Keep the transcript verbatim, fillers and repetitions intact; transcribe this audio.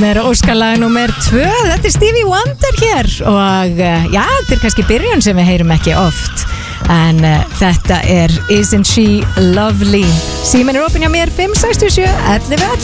er óskalag nummer tvö. Þetta er Stevie Wonder hér. Og já, þetta er kannski byrjun sem við heyrum ekki oft. En uh, þetta er Isn't She Lovely. Síminn er opinn hjá mér fimm sex sjö ellefu ellefu.